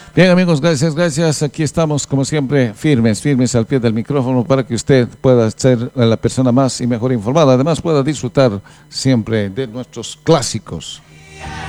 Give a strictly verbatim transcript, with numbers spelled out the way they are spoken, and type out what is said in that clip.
Bien, amigos, gracias, gracias. Aquí estamos, como siempre, firmes, firmes al pie del micrófono para que usted pueda ser la persona más y mejor informada. Además, pueda disfrutar siempre de nuestros clásicos.